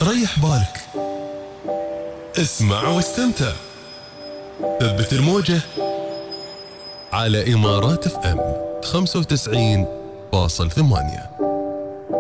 ريح بالك، اسمع واستمتع. ثبت الموجة على إمارات FM 95.8.